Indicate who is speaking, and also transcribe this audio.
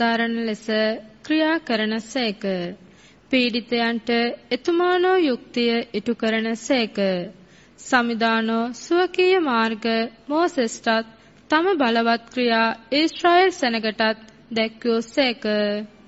Speaker 1: සාධාරණ ලෙස ක්‍රියා කරන සේක. පීඩිතයන්ට එතුමානෝ යුක්තිය ඉටු කරන සේක. සමිදානෝ ස්වකීය මාර්ග මෝසෙස්ටත් තම බලවත් ක්‍රියා ඊශ්‍රායෙල් සෙනගටත් දැක්වූ සේක.